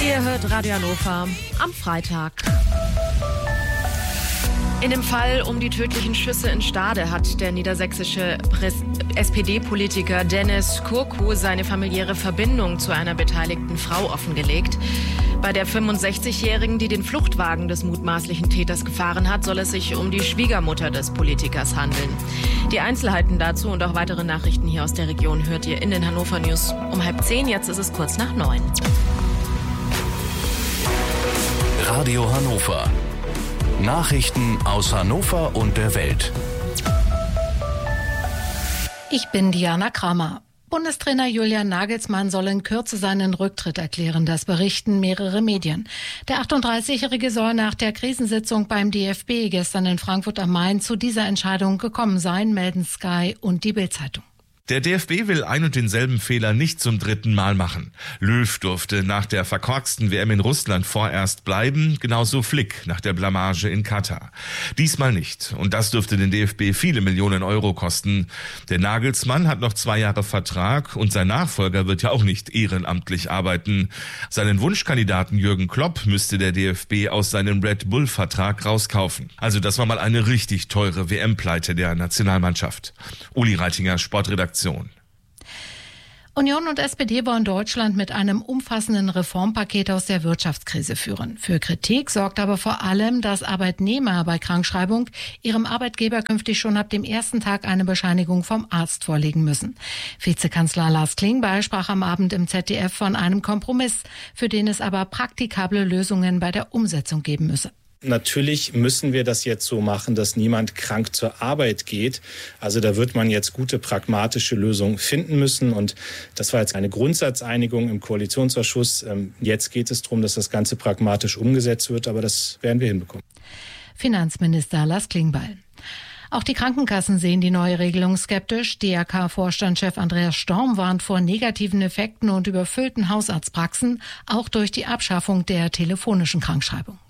Ihr hört Radio Hannover am Freitag. In dem Fall um die tödlichen Schüsse in Stade hat der niedersächsische SPD-Politiker Dennis Kurku seine familiäre Verbindung zu einer beteiligten Frau offengelegt. Bei der 65-Jährigen, die den Fluchtwagen des mutmaßlichen Täters gefahren hat, soll es sich um die Schwiegermutter des Politikers handeln. Die Einzelheiten dazu und auch weitere Nachrichten hier aus der Region hört ihr in den Hannover News um 8:30. Jetzt ist es kurz nach 9. Radio Hannover. Nachrichten aus Hannover und der Welt. Ich bin Diana Kramer. Bundestrainer Julian Nagelsmann soll in Kürze seinen Rücktritt erklären, das berichten mehrere Medien. Der 38-Jährige soll nach der Krisensitzung beim DFB gestern in Frankfurt am Main zu dieser Entscheidung gekommen sein, melden Sky und die Bild-Zeitung. Der DFB will ein und denselben Fehler nicht zum dritten Mal machen. Löw durfte nach der verkorksten WM in Russland vorerst bleiben, genauso Flick nach der Blamage in Katar. Diesmal nicht. Und das dürfte den DFB viele Millionen Euro kosten. Der Nagelsmann hat noch 2 Jahre Vertrag und sein Nachfolger wird ja auch nicht ehrenamtlich arbeiten. Seinen Wunschkandidaten Jürgen Klopp müsste der DFB aus seinem Red Bull-Vertrag rauskaufen. Also das war mal eine richtig teure WM-Pleite der Nationalmannschaft. Uli Reitinger, Sportredaktion. Union und SPD wollen Deutschland mit einem umfassenden Reformpaket aus der Wirtschaftskrise führen. Für Kritik sorgt aber vor allem, dass Arbeitnehmer bei Krankschreibung ihrem Arbeitgeber künftig schon ab dem ersten Tag eine Bescheinigung vom Arzt vorlegen müssen. Vizekanzler Lars Klingbeil sprach am Abend im ZDF von einem Kompromiss, für den es aber praktikable Lösungen bei der Umsetzung geben müsse. Natürlich müssen wir das jetzt so machen, dass niemand krank zur Arbeit geht. Also da wird man jetzt gute, pragmatische Lösungen finden müssen. Und das war jetzt eine Grundsatzeinigung im Koalitionsausschuss. Jetzt geht es darum, dass das Ganze pragmatisch umgesetzt wird. Aber das werden wir hinbekommen. Finanzminister Lars Klingbeil. Auch die Krankenkassen sehen die neue Regelung skeptisch. DRK-Vorstandschef Andreas Storm warnt vor negativen Effekten und überfüllten Hausarztpraxen, auch durch die Abschaffung der telefonischen Krankschreibung.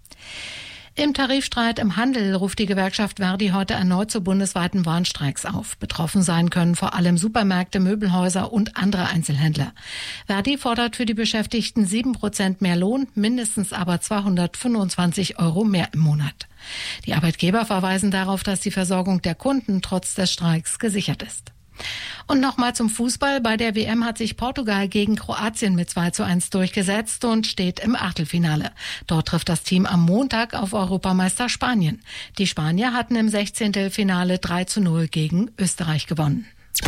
Im Tarifstreit im Handel ruft die Gewerkschaft Verdi heute erneut zu bundesweiten Warnstreiks auf. Betroffen sein können vor allem Supermärkte, Möbelhäuser und andere Einzelhändler. Verdi fordert für die Beschäftigten 7% mehr Lohn, mindestens aber 225 € mehr im Monat. Die Arbeitgeber verweisen darauf, dass die Versorgung der Kunden trotz des Streiks gesichert ist. Und nochmal zum Fußball. Bei der WM hat sich Portugal gegen Kroatien mit 2:1 durchgesetzt und steht im Achtelfinale. Dort trifft das Team am Montag auf Europameister Spanien. Die Spanier hatten im 16. Finale 3:0 gegen Österreich gewonnen.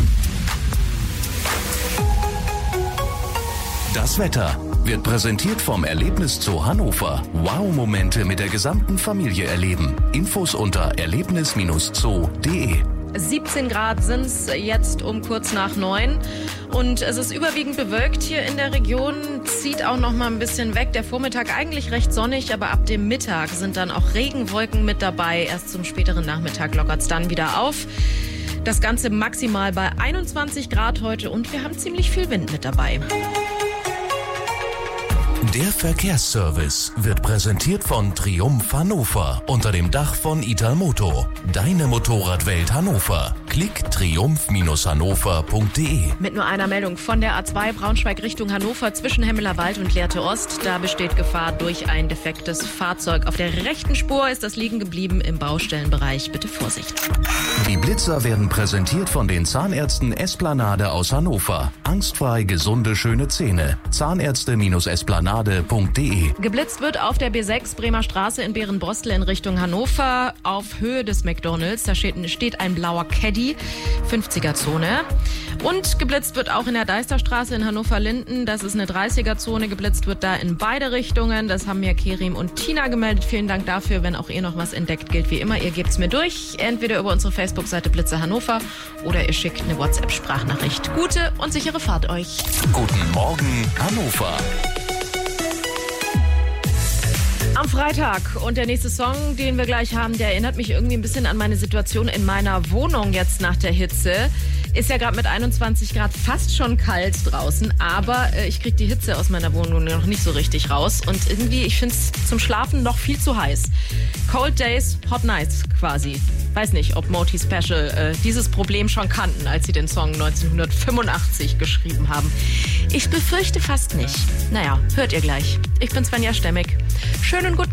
Das Wetter wird präsentiert vom Erlebniszoo Hannover. Wow-Momente mit der gesamten Familie erleben. Infos unter erlebnis-zoo.de. 17 Grad sind es jetzt um kurz nach 9 und es ist überwiegend bewölkt hier in der Region, zieht auch noch mal ein bisschen weg. Der Vormittag eigentlich recht sonnig, aber ab dem Mittag sind dann auch Regenwolken mit dabei. Erst zum späteren Nachmittag lockert es dann wieder auf. Das Ganze maximal bei 21 Grad heute und wir haben ziemlich viel Wind mit dabei. Der Verkehrsservice wird präsentiert von Triumph Hannover unter dem Dach von Italmoto. Deine Motorradwelt Hannover. Klick triumph-hannover.de. Mit nur einer Meldung von der A2 Braunschweig Richtung Hannover zwischen Hemmelerwald und Lehrte Ost. Da besteht Gefahr durch ein defektes Fahrzeug. Auf der rechten Spur ist das liegen geblieben im Baustellenbereich. Bitte Vorsicht. Die Blitzer werden präsentiert von den Zahnärzten Esplanade aus Hannover. Angstfrei gesunde, schöne Zähne. Zahnärzte-esplanade.de. Geblitzt wird auf der B6 Bremer Straße in Beerenbostel in Richtung Hannover auf Höhe des McDonalds. Da steht ein blauer Caddy, 50er-Zone. Und geblitzt wird auch in der Deisterstraße in Hannover-Linden. Das ist eine 30er-Zone. Geblitzt wird da in beide Richtungen. Das haben mir Kerim und Tina gemeldet. Vielen Dank dafür. Wenn auch ihr noch was entdeckt, gilt wie immer. Ihr gebt's mir durch. Entweder über unsere Facebook-Seite Blitze Hannover oder ihr schickt eine WhatsApp-Sprachnachricht. Gute und sichere Fahrt euch. Guten Morgen, Hannover. Am Freitag. Und der nächste Song, den wir gleich haben, der erinnert mich irgendwie ein bisschen an meine Situation in meiner Wohnung jetzt nach der Hitze. Ist ja gerade mit 21 Grad fast schon kalt draußen, aber ich kriege die Hitze aus meiner Wohnung noch nicht so richtig raus. Und irgendwie, ich finde es zum Schlafen noch viel zu heiß. Cold Days, Hot Nights quasi. Weiß nicht, ob Moti Special dieses Problem schon kannten, als sie den Song 1985 geschrieben haben. Ich befürchte fast nicht. Naja, hört ihr gleich. Ich bin Svenja Stemmig. Schönen guten